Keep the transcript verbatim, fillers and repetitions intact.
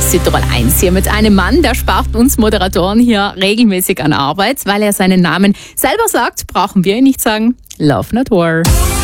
Südtirol eins hier mit einem Mann, der spart uns Moderatoren hier regelmäßig an Arbeit. Weil er seinen Namen selber sagt, brauchen wir ihn nicht sagen. Love Not War.